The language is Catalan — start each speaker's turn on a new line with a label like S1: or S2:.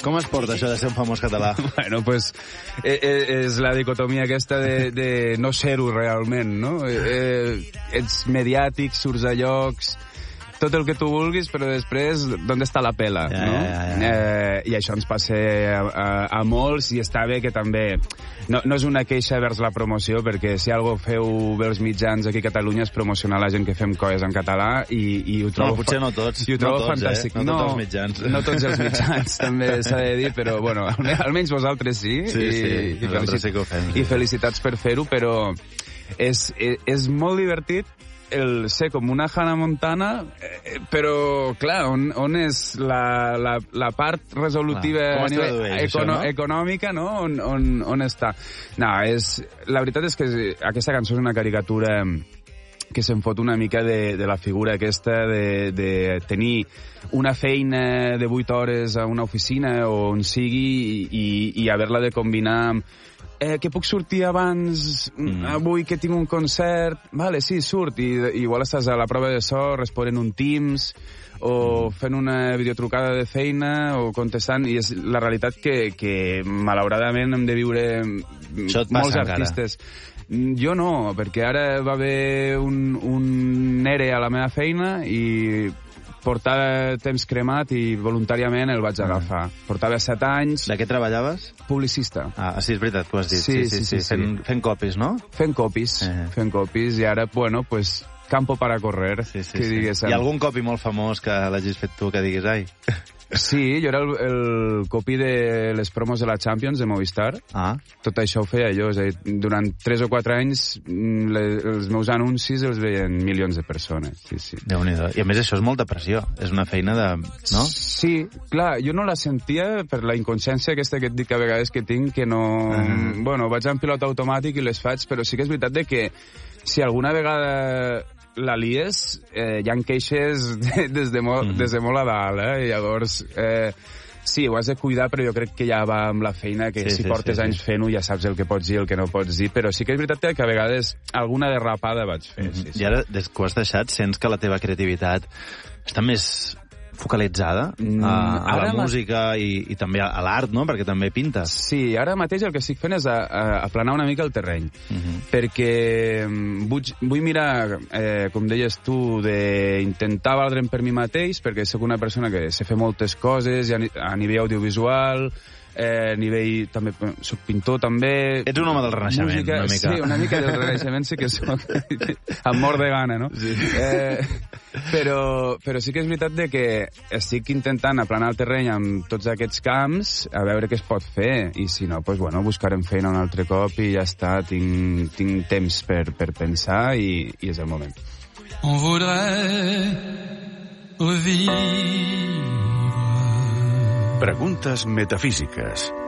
S1: Com es porta això de ser un famós català?
S2: Bueno, pues és la dicotomia aquesta de no ser-ho realment, no? Ets mediàtic, surts a llocs, tot el que tu vulguis, però després, d'on està la pela, no? I això ens passa a molts, i està bé que també... No és una queixa vers la promoció, perquè si algo feu bé els mitjans aquí a Catalunya és promocionar la gent que fem coses en català, i ho trobo...
S1: No, potser no tots.
S2: I ho trobo fantàstic.
S1: No tots els mitjans.
S2: No tots els mitjans, també s'ha de dir, però, bueno, almenys vosaltres sí.
S1: Sí, nosaltres sí que ho fem.
S2: I felicitats per fer-ho, però és molt divertit el ser com una Hannah Montana, però, clar, on és la part resolutiva a nivell econòmica, no? On està? No, la veritat és que aquesta cançó és una caricatura que se'n fot una mica de la figura aquesta de tenir una feina de 8 hores a una oficina o on sigui i haver-la de combinar amb que puc sortir abans, avui que tinc un concert, vale, sí, surt, i igual estàs a la prova de so responent un Teams, o fent una videotrucada de feina, o contestant, i és la realitat que malauradament hem de viure molts artistes. Jo no, perquè ara va haver un ERE a la meva feina i portava temps cremat i voluntàriament el vaig agafar. Portava 7 anys...
S1: De què treballaves?
S2: Publicista.
S1: Ah, sí, és veritat, tu has dit. Sí. Fent copis, no?
S2: Fent copis, i ara, bueno, pues, campo para correr, que diguéssim.
S1: Hi ha algun copi molt famós que l'hagis fet tu, que diguis, ai...
S2: Sí, jo era el copy de les promos de la Champions de Movistar. Tot això ho feia jo. És a dir, durant 3 o 4 anys els meus anuncis els veien milions de persones. Sí.
S1: Déu-n'hi-do. I a més això és molta pressió. És una feina de... no?
S2: Sí, clar, jo no la sentia per la inconsciència aquesta que et dic a vegades que tinc, que no... Bueno, vaig en pilot automàtic i les faig, però sí que és veritat de que si alguna vegada la lies, hi ha queixes des de molt a dalt, i llavors sí, ho has de cuidar, però jo crec que ja va amb la feina, que si portes anys fent-ho ja saps el que pots dir i el que no pots dir, però sí que és veritat que a vegades alguna derrapada vaig fer.
S1: I ara, des que ho has deixat, sents que la teva creativitat està més focalitzada a la música i també a l'art, no? Perquè també pintes.
S2: Sí, ara mateix el que estic fent és aplanar una mica el terreny, perquè vull mirar, com deies tu, d'intentar valdre'm per mi mateix, perquè soc una persona que sé fer moltes coses a nivell audiovisual, a nivell també soc pintor també.
S1: Ets un home del Renaixement, música, una mica.
S2: Sí, una mica del Renaixement sí que soc amb mort de gana, no? Sí. Però sí que és veritat de que estic intentant aplanar el terreny amb tots aquests camps a veure què es pot fer, i si no, pues, bueno, buscarem feina un altre cop i ja està, tinc temps per pensar i és el moment.
S3: On voudrait revivre.
S4: Preguntes metafísiques.